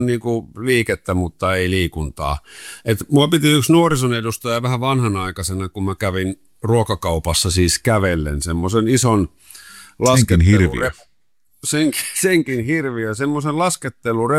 niinku liikettä, mutta ei liikuntaa. Mua piti yksi nuorison edustaja vähän vanhanaikaisena, kun mä kävin ruokakaupassa siis kävellen semmoisen ison Senkin hirviö. Senkin hirviö, semmoisen laskettelun